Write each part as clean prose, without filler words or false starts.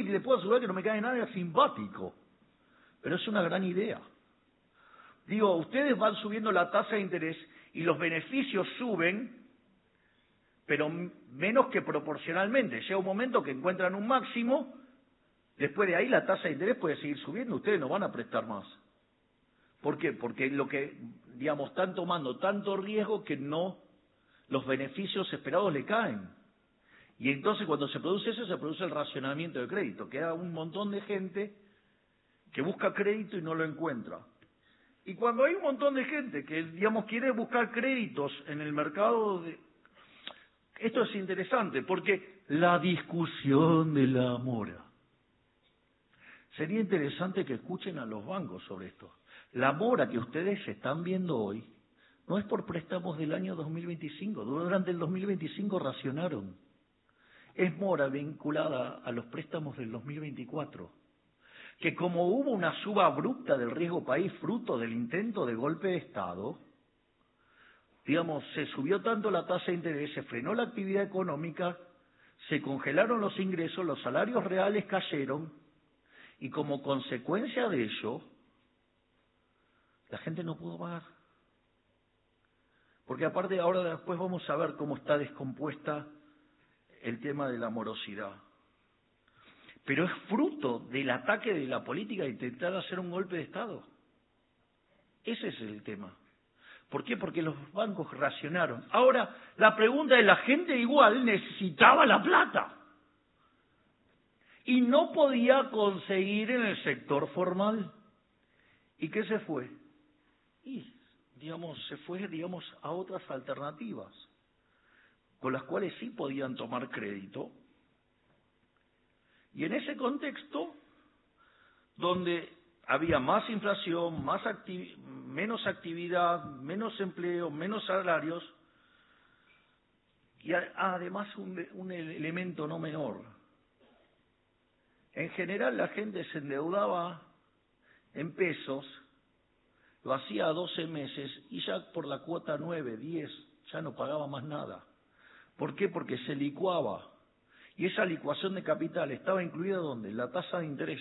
le puedo asegurar que no me cae nada simpático, pero es una gran idea. Digo, ustedes van subiendo la tasa de interés y los beneficios suben, pero menos que proporcionalmente. Llega un momento que encuentran un máximo, después de ahí la tasa de interés puede seguir subiendo, ustedes no van a prestar más. ¿Por qué? Porque lo que, digamos, están tomando tanto riesgo que no, los beneficios esperados le caen. Y entonces cuando se produce eso, se produce el racionamiento de crédito. Queda un montón de gente que busca crédito y no lo encuentra. Y cuando hay un montón de gente que, digamos, quiere buscar créditos en el mercado, esto es interesante, porque la discusión de la mora. Sería interesante que escuchen a los bancos sobre esto. La mora que ustedes están viendo hoy no es por préstamos del año 2025. Durante el 2025 racionaron. Es mora vinculada a los préstamos del 2024. Que como hubo una suba abrupta del riesgo país fruto del intento de golpe de Estado, digamos, se subió tanto la tasa de interés, se frenó la actividad económica, se congelaron los ingresos, los salarios reales cayeron, y como consecuencia de ello, la gente no pudo pagar. Porque aparte ahora después vamos a ver cómo está descompuesta el tema de la morosidad. Pero es fruto del ataque de la política de intentar hacer un golpe de Estado. Ese es el tema. ¿Por qué? Porque los bancos racionaron. Ahora, la pregunta es, la gente igual necesitaba la plata. Y no podía conseguir en el sector formal. ¿Y qué se fue? Y, digamos, se fue, digamos, a otras alternativas, con las cuales sí podían tomar crédito. Y en ese contexto, donde había más inflación, menos actividad, menos empleo, menos salarios, y además un elemento no menor. En general la gente se endeudaba en pesos, lo hacía a 12 meses y ya por la cuota 9, 10, ya no pagaba más nada. ¿Por qué? Porque se licuaba. Y esa licuación de capital estaba incluida ¿dónde? En la tasa de interés.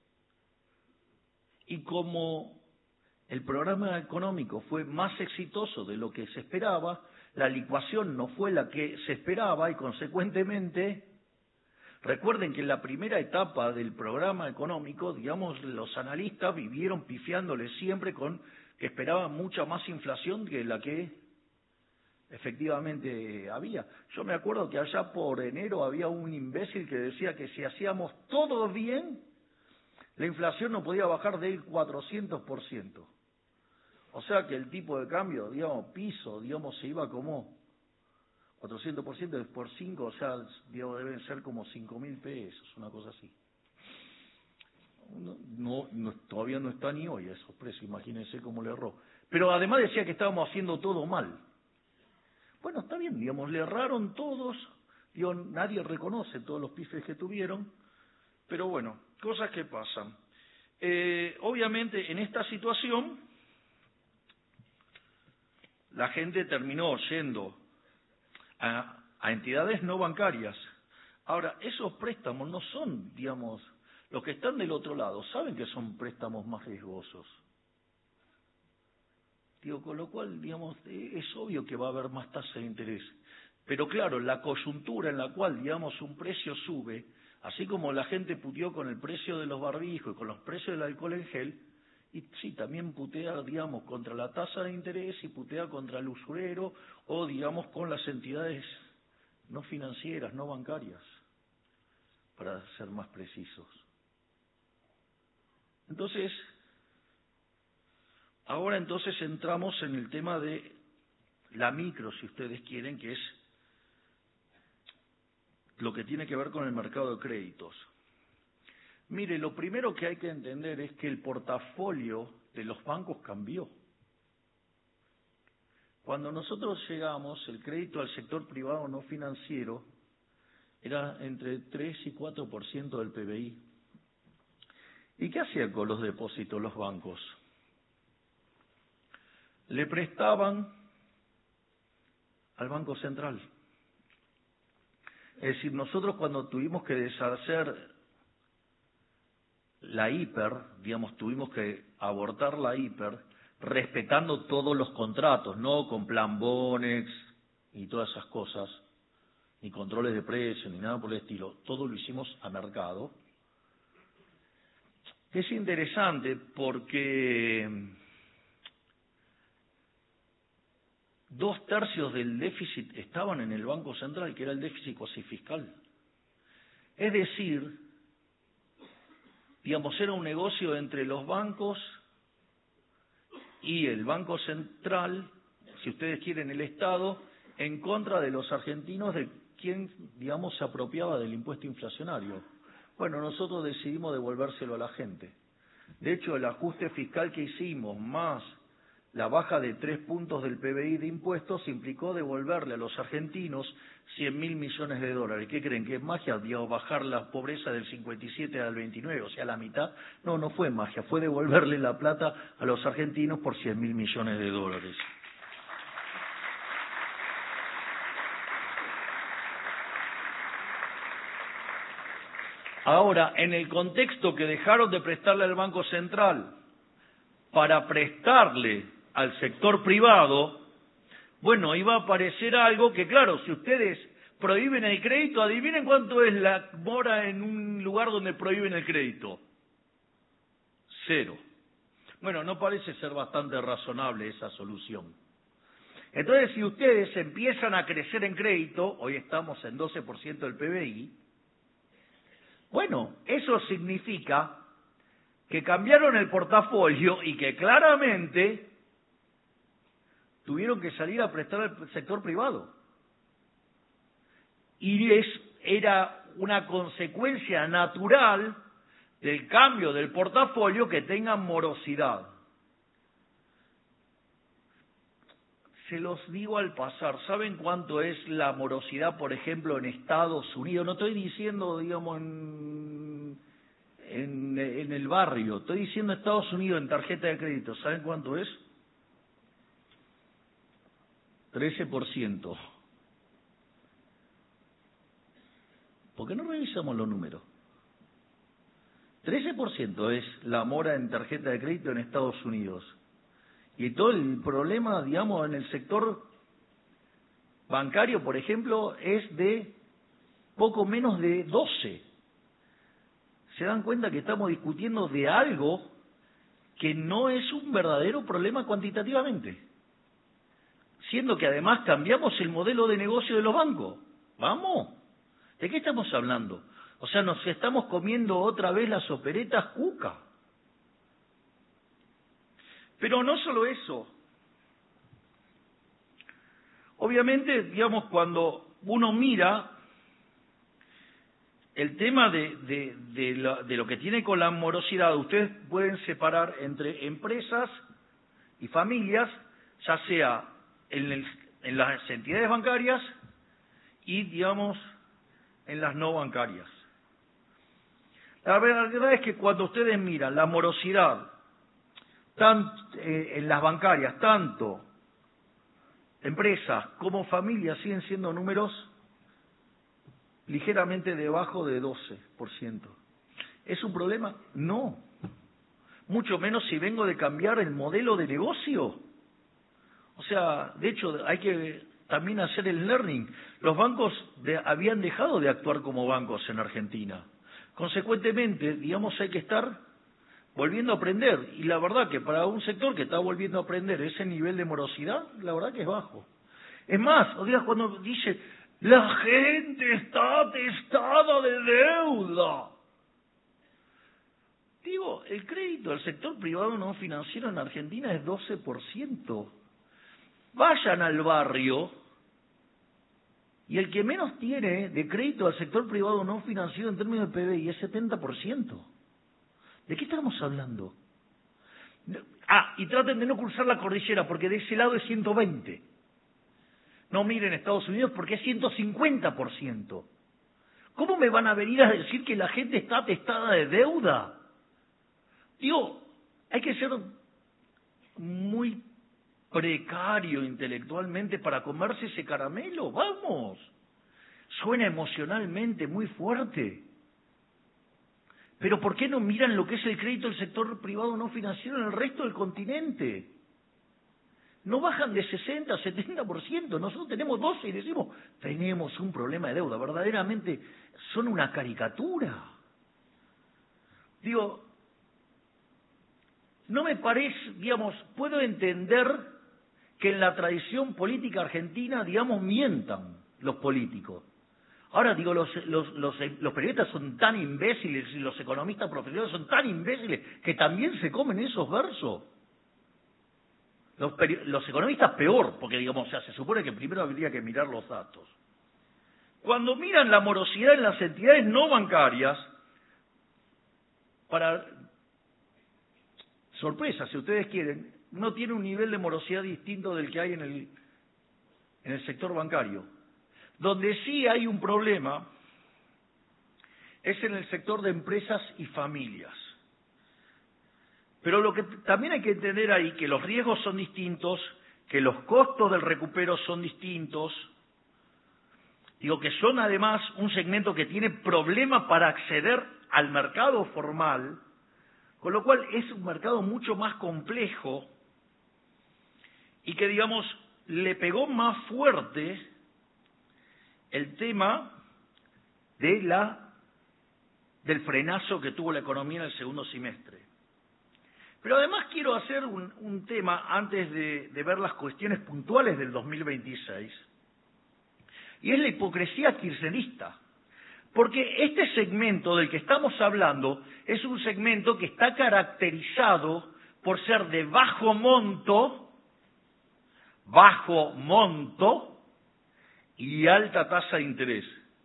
Y como el programa económico fue más exitoso de lo que se esperaba, la licuación no fue la que se esperaba y consecuentemente, recuerden que en la primera etapa del programa económico, digamos, los analistas vivieron pifiándole siempre con que esperaban mucha más inflación que la que efectivamente había. Yo me acuerdo que allá por enero había un imbécil que decía que si hacíamos todo bien, la inflación no podía bajar del 400%. O sea que el tipo de cambio, digamos, piso, digamos, se iba como 400% por 5, o sea, digamos, deben ser como 5.000 pesos, una cosa así. Todavía no está ni hoy a esos precios, imagínense cómo le erró. Pero además decía que estábamos haciendo todo mal. Bueno, está bien, digamos, le erraron todos, digo, nadie reconoce todos los pifes que tuvieron, pero bueno, cosas que pasan. Obviamente, en esta situación, la gente terminó yendo a entidades no bancarias. Ahora, esos préstamos no son, digamos, los que están del otro lado, saben que son préstamos más riesgosos. Digo, con lo cual, digamos, es obvio que va a haber más tasa de interés. Pero claro, la coyuntura en la cual, digamos, un precio sube, así como la gente puteó con el precio de los barbijos y con los precios del alcohol en gel, y sí, también putea, digamos, contra la tasa de interés y putea contra el usurero o, digamos, con las entidades no financieras, no bancarias, para ser más precisos. Entonces, ahora entonces entramos en el tema de la micro, si ustedes quieren, que es lo que tiene que ver con el mercado de créditos. Mire, lo primero que hay que entender es que el portafolio de los bancos cambió. Cuando nosotros llegamos, el crédito al sector privado no financiero era entre 3 y 4% del PBI. ¿Y qué hacían con los depósitos los bancos? Le prestaban al Banco Central. Es decir, nosotros cuando tuvimos que deshacer la hiper, digamos, tuvimos que abortar la hiper respetando todos los contratos, no con plan Bonex y todas esas cosas, ni controles de precios, ni nada por el estilo. Todo lo hicimos a mercado. Es interesante porque 2/3 del déficit estaban en el Banco Central, que era el déficit cuasi fiscal. Es decir, digamos, era un negocio entre los bancos y el Banco Central, si ustedes quieren el Estado, en contra de los argentinos, de quien, digamos, se apropiaba del impuesto inflacionario. Bueno, nosotros decidimos devolvérselo a la gente. De hecho, el ajuste fiscal que hicimos, más la baja de 3 puntos del PBI de impuestos, implicó devolverle a los argentinos 100.000 millones de dólares. ¿Qué creen? ¿Que es magia? Digamos, bajar la pobreza del 57 al 29, o sea, la mitad. No, no fue magia, fue devolverle la plata a los argentinos por 100.000 millones de dólares. Ahora, en el contexto que dejaron de prestarle al Banco Central para prestarle al sector privado, bueno, iba a aparecer algo que, claro, si ustedes prohíben el crédito, adivinen cuánto es la mora en un lugar donde prohíben el crédito. 0. Bueno, no parece ser bastante razonable esa solución. Entonces, si ustedes empiezan a crecer en crédito, hoy estamos en 12% del PBI, bueno, eso significa que cambiaron el portafolio y que claramente tuvieron que salir a prestar al sector privado. Y era una consecuencia natural del cambio del portafolio que tengan morosidad. Se los digo al pasar, ¿saben cuánto es la morosidad, por ejemplo, en Estados Unidos? No estoy diciendo, digamos, en el barrio, estoy diciendo Estados Unidos en tarjeta de crédito. ¿Saben cuánto es? 13%. ¿Por qué no revisamos los números? 13% es la mora en tarjeta de crédito en Estados Unidos. Y todo el problema, digamos, en el sector bancario, por ejemplo, es de poco menos de 12. ¿Se dan cuenta que estamos discutiendo de algo que no es un verdadero problema cuantitativamente? Siendo que además cambiamos el modelo de negocio de los bancos. ¿Vamos? ¿De qué estamos hablando? O sea, nos estamos comiendo otra vez las operetas cuca. Pero no solo eso. Obviamente, digamos, cuando uno mira el tema de lo que tiene con la morosidad, ustedes pueden separar entre empresas y familias, ya sea en las entidades bancarias y, digamos, en las no bancarias. La verdad es que cuando ustedes miran la morosidad en las bancarias, tanto empresas como familias siguen siendo números ligeramente debajo de 12%. ¿Es un problema? No. Mucho menos si vengo de cambiar el modelo de negocio. O sea, de hecho, hay que también hacer el learning. Los bancos habían dejado de actuar como bancos en Argentina. Consecuentemente, digamos, hay que estar volviendo a aprender. Y la verdad que para un sector que está volviendo a aprender ese nivel de morosidad, la verdad que es bajo. Es más, o sea, cuando dice, la gente está atestada de deuda. Digo, el crédito al sector privado no financiero en Argentina es 12%. Vayan al barrio y el que menos tiene de crédito al sector privado no financiero en términos de PBI es 70%. ¿De qué estamos hablando? Y traten de no cruzar la cordillera, porque de ese lado es 120. No miren Estados Unidos porque es 150%. ¿Cómo me van a venir a decir que la gente está atestada de deuda? Digo, hay que ser muy precario intelectualmente para comerse ese caramelo. ¡Vamos! Suena emocionalmente muy fuerte. Pero ¿por qué no miran lo que es el crédito del sector privado no financiero en el resto del continente? No bajan de 60 a 70%. Nosotros tenemos 12 y decimos, tenemos un problema de deuda. Verdaderamente son una caricatura. Digo, no me parece, digamos, puedo entender que en la tradición política argentina, digamos, mientan los políticos. Ahora, digo, los periodistas son tan imbéciles y los economistas profesionales son tan imbéciles que también se comen esos versos. Los economistas peor, porque, digamos, o sea, se supone que primero habría que mirar los datos. Cuando miran la morosidad en las entidades no bancarias, para sorpresa, si ustedes quieren, no tiene un nivel de morosidad distinto del que hay en el sector bancario. Donde sí hay un problema es en el sector de empresas y familias. Pero lo que también hay que entender ahí, que los riesgos son distintos, que los costos del recupero son distintos, digo que son además un segmento que tiene problemas para acceder al mercado formal, con lo cual es un mercado mucho más complejo y que, digamos, le pegó más fuerte el tema del frenazo que tuvo la economía en el segundo semestre. Pero además quiero hacer un tema antes de ver las cuestiones puntuales del 2026, y es la hipocresía kirchnerista. Porque este segmento del que estamos hablando es un segmento que está caracterizado por ser de bajo monto y alta tasa de interés.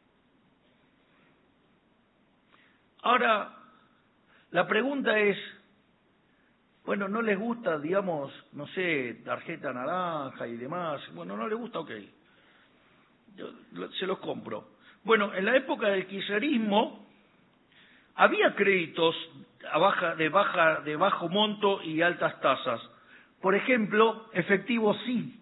Ahora, la pregunta es, bueno, ¿no les gusta, digamos, no sé, tarjeta naranja y demás? Bueno, ¿no les gusta? Ok, yo se los compro. Bueno, en la época del kirchnerismo había créditos de bajo monto y altas tasas. Por ejemplo, efectivo sí,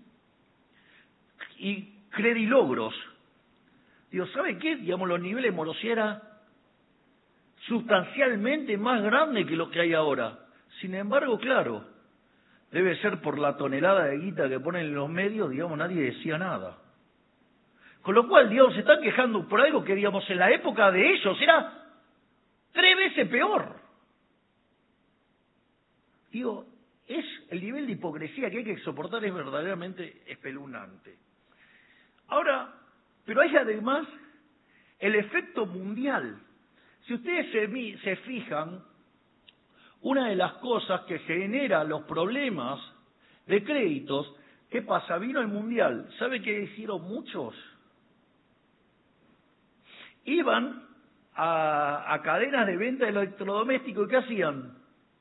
y credilogros. Digo, ¿sabe qué? Digamos, los niveles de morosidad eran sustancialmente más grandes que lo que hay ahora. Sin embargo, claro, debe ser por la tonelada de guita que ponen en los medios, digamos, nadie decía nada. Con lo cual, digamos, se están quejando por algo que, digamos, en la época de ellos era 3 veces peor. Digo, el nivel de hipocresía que hay que soportar es verdaderamente espeluznante. Ahora, pero hay además el efecto mundial. Si ustedes se fijan, una de las cosas que genera los problemas de créditos, ¿qué pasa? Vino el mundial. ¿Sabe qué hicieron muchos? Iban a cadenas de venta de electrodomésticos y ¿qué hacían?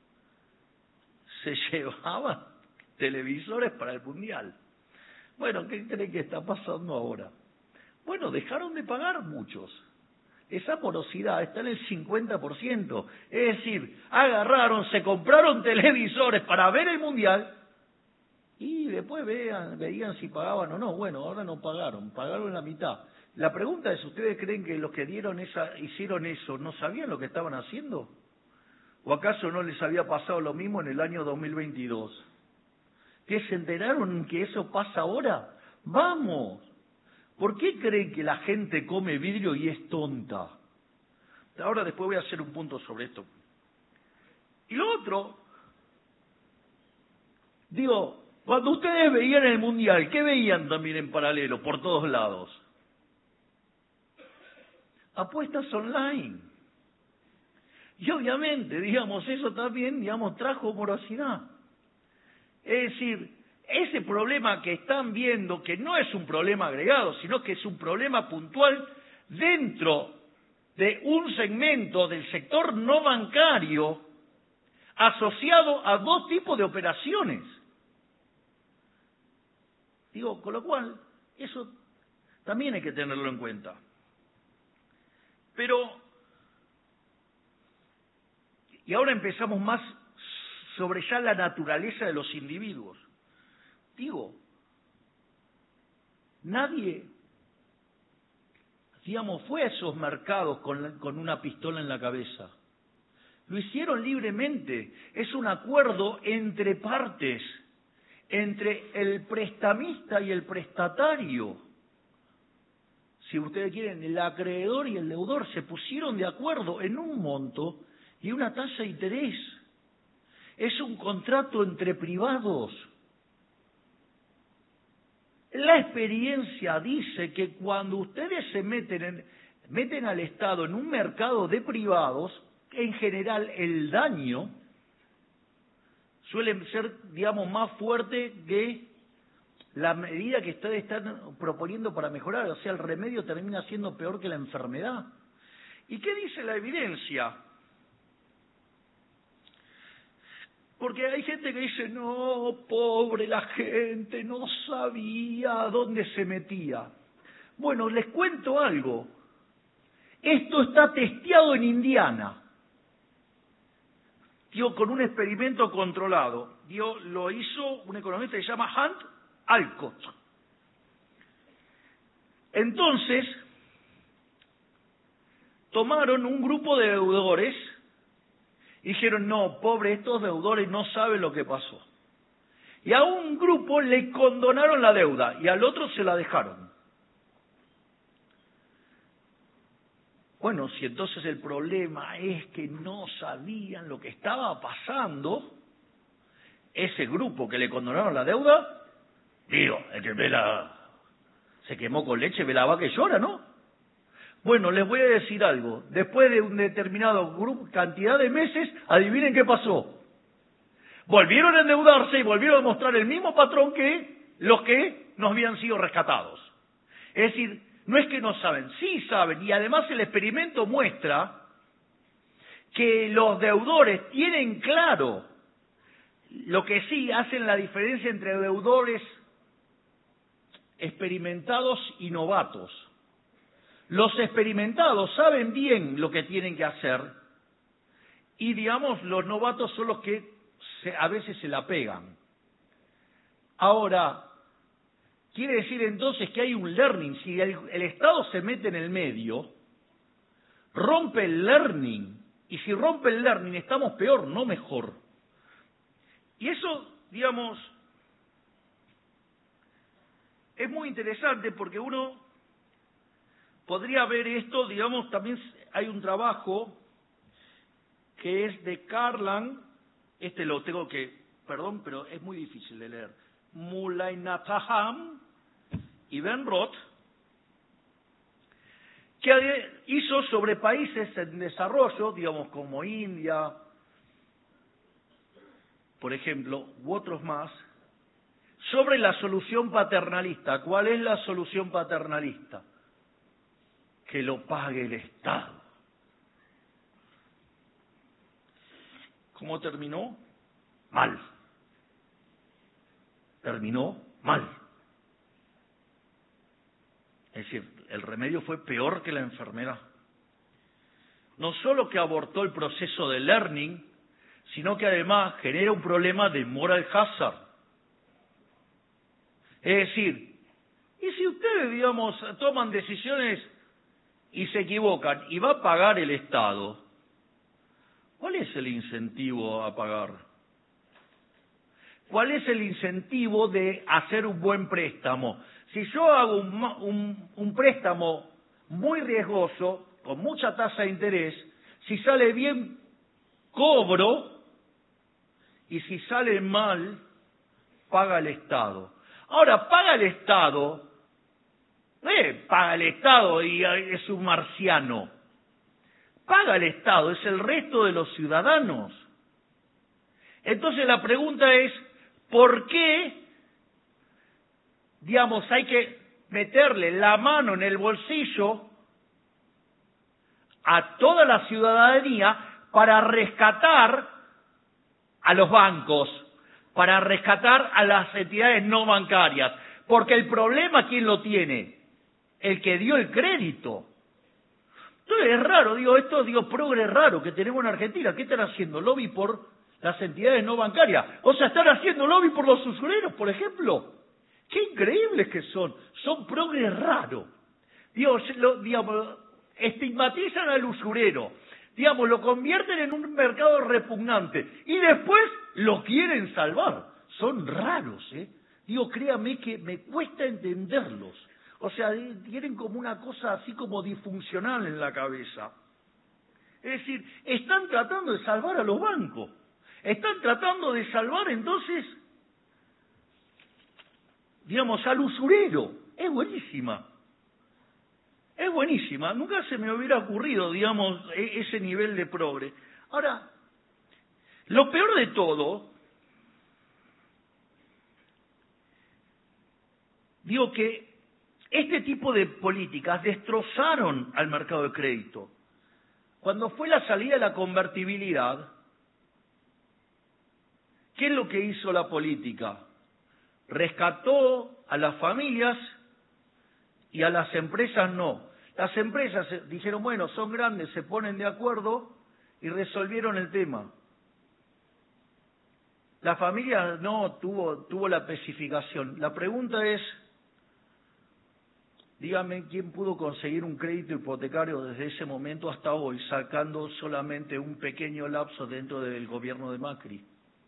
Se llevaban televisores para el mundial. Bueno, ¿qué creen que está pasando ahora? Bueno, dejaron de pagar muchos. Esa morosidad está en el 50%. Es decir, agarraron, se compraron televisores para ver el mundial y después veían si pagaban o no. Bueno, ahora no pagaron la mitad. La pregunta es, ¿ustedes creen que los que hicieron eso no sabían lo que estaban haciendo? ¿O acaso no les había pasado lo mismo en el año 2022? ¿Que se enteraron que eso pasa ahora? ¡Vamos! ¿Por qué creen que la gente come vidrio y es tonta? Ahora después voy a hacer un punto sobre esto. Y lo otro, digo, cuando ustedes veían el mundial, ¿qué veían también en paralelo por todos lados? Apuestas online. Y obviamente, digamos, eso también, digamos, trajo morosidad. Es decir, ese problema que están viendo, que no es un problema agregado, sino que es un problema puntual dentro de un segmento del sector no bancario asociado a 2 tipos de operaciones. Digo, con lo cual, eso también hay que tenerlo en cuenta. Pero, y ahora empezamos más sobre ya la naturaleza de los individuos. Digo, nadie, digamos, fue a esos mercados con una pistola en la cabeza. Lo hicieron libremente. Es un acuerdo entre partes, entre el prestamista y el prestatario. Si ustedes quieren, el acreedor y el deudor se pusieron de acuerdo en un monto y una tasa de interés. Es un contrato entre privados. La experiencia dice que cuando ustedes se meten al Estado en un mercado de privados, en general el daño suele ser, digamos, más fuerte que la medida que ustedes están proponiendo para mejorar. O sea, el remedio termina siendo peor que la enfermedad. ¿Y qué dice la evidencia? Porque hay gente que dice, no, pobre la gente, no sabía a dónde se metía. Bueno, les cuento algo. Esto está testeado en Indiana. Con un experimento controlado. Lo hizo un economista que se llama Hunt Alcott. Entonces, tomaron un grupo de deudores y dijeron, no, pobre, estos deudores no saben lo que pasó. Y a un grupo le condonaron la deuda y al otro se la dejaron. Bueno, si entonces el problema es que no sabían lo que estaba pasando, ese grupo que le condonaron la deuda, el que se quemó con leche, ve la vaca y llora, ¿no? Bueno, les voy a decir algo. Después de un determinado cantidad de meses, adivinen qué pasó. Volvieron a endeudarse y volvieron a mostrar el mismo patrón que los que no habían sido rescatados. Es decir, no es que no saben, sí saben, y además el experimento muestra que los deudores tienen claro lo que sí hacen la diferencia entre deudores experimentados y novatos. Los experimentados saben bien lo que tienen que hacer y, digamos, los novatos son los que a veces se la pegan. Ahora, quiere decir entonces que hay un learning. Si el Estado se mete en el medio, rompe el learning. Y si rompe el learning, estamos peor, no mejor. Y eso, digamos, es muy interesante porque uno podría ver esto, digamos, también hay un trabajo que es de Carlan, lo tengo que, perdón, pero es muy difícil de leer, Mulaynataham y Ben Roth, que hizo sobre países en desarrollo, digamos, como India, por ejemplo, u otros más, sobre la solución paternalista. ¿Cuál es la solución paternalista? Que lo pague el Estado. ¿Cómo terminó? Mal. Terminó mal. Es decir, el remedio fue peor que la enfermedad. No solo que abortó el proceso de learning, sino que además genera un problema de moral hazard. Es decir, y si ustedes, digamos, toman decisiones y se equivocan, y va a pagar el Estado, ¿cuál es el incentivo a pagar? ¿Cuál es el incentivo de hacer un buen préstamo? Si yo hago un préstamo muy riesgoso, con mucha tasa de interés, si sale bien, cobro, y si sale mal, paga el Estado. Ahora, paga el Estado, paga el Estado y es un marciano. Paga el Estado, es el resto de los ciudadanos. Entonces la pregunta es, ¿por qué, digamos, hay que meterle la mano en el bolsillo a toda la ciudadanía para rescatar a los bancos, para rescatar a las entidades no bancarias? Porque el problema, ¿quién lo tiene? El que dio el crédito. Entonces es raro, progre raro que tenemos en Argentina. ¿Qué están haciendo? Lobby por las entidades no bancarias. O sea, están haciendo lobby por los usureros, por ejemplo. Qué increíbles que son. Son progres raros. Estigmatizan al usurero. Digamos, lo convierten en un mercado repugnante y después lo quieren salvar. Son raros, ¿eh? Digo, créame que me cuesta entenderlos. O sea, tienen como una cosa así como disfuncional en la cabeza. Es decir, están tratando de salvar a los bancos. Están tratando de salvar entonces, digamos, al usurero. Es buenísima. Es buenísima. Nunca se me hubiera ocurrido, digamos, ese nivel de progre. Ahora, lo peor de todo, digo que este tipo de políticas destrozaron al mercado de crédito. Cuando fue la salida de la convertibilidad, ¿qué es lo que hizo la política? Rescató a las familias y a las empresas no. Las empresas dijeron, bueno, son grandes, se ponen de acuerdo y resolvieron el tema. La familia no tuvo la especificación. La pregunta es, dígame quién pudo conseguir un crédito hipotecario desde ese momento hasta hoy, sacando solamente un pequeño lapso dentro del gobierno de Macri.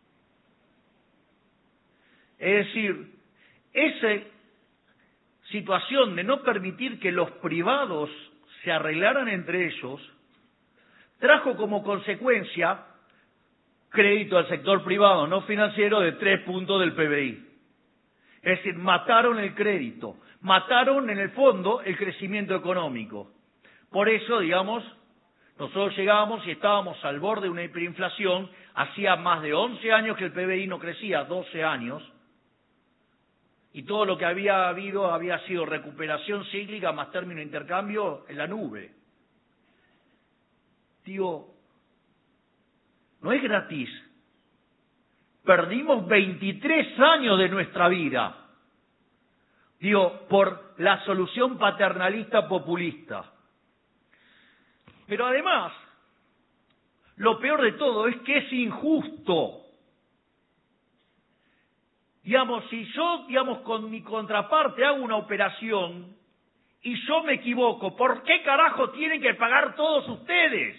Es decir, esa situación de no permitir que los privados se arreglaran entre ellos, trajo como consecuencia crédito al sector privado no financiero de 3 puntos del PBI. Es decir, mataron el crédito, mataron en el fondo el crecimiento económico. Por eso, digamos, nosotros llegábamos y estábamos al borde de una hiperinflación, hacía más de 11 años que el PBI no crecía, 12 años, y todo lo que había habido había sido recuperación cíclica más término de intercambio en la nube. Digo, no es gratis. Perdimos 23 años de nuestra vida, digo, por la solución paternalista populista. Pero además, lo peor de todo es que es injusto. Digamos, si yo, digamos, con mi contraparte hago una operación y yo me equivoco, ¿por qué carajo tienen que pagar todos ustedes?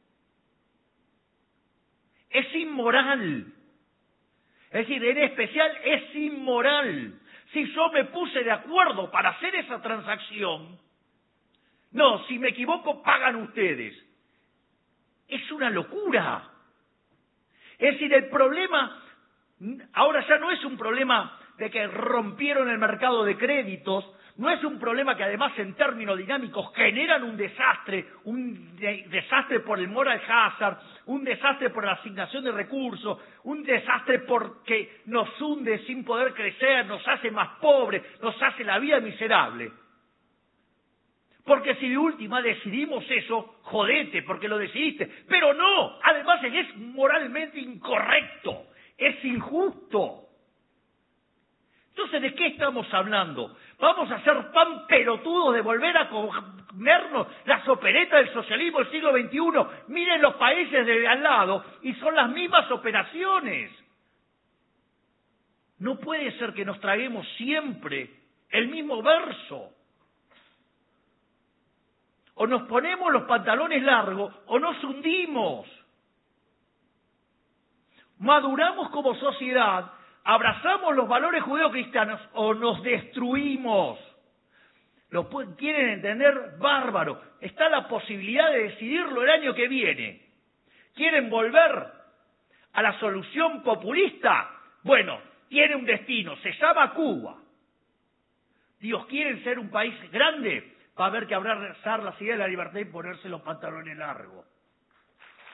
Es inmoral. Es decir, en especial es inmoral. Si yo me puse de acuerdo para hacer esa transacción, no, si me equivoco pagan ustedes. Es una locura. Es decir, el problema ahora ya no es un problema de que rompieron el mercado de créditos, no es un problema que además en términos dinámicos generan un desastre por el moral hazard, un desastre por la asignación de recursos, un desastre porque nos hunde sin poder crecer, nos hace más pobres, nos hace la vida miserable. Porque si de última decidimos eso, jodete, porque lo decidiste. Pero no, además es moralmente incorrecto, es injusto. Entonces, ¿de qué estamos hablando? ¿Vamos a ser tan pelotudos de volver a comernos las operetas del socialismo del siglo XXI? Miren los países de al lado y son las mismas operaciones. No puede ser que nos traguemos siempre el mismo verso. O nos ponemos los pantalones largos o nos hundimos. Maduramos como sociedad, abrazamos los valores judeocristianos o nos destruimos. Lo quieren entender bárbaro. Está la posibilidad de decidirlo el año que viene. ¿Quieren volver a la solución populista? Bueno, tiene un destino, se llama Cuba. Dios, ¿quieren ser un país grande? Va a haber que abrazar las ideas de la libertad y ponerse los pantalones largos.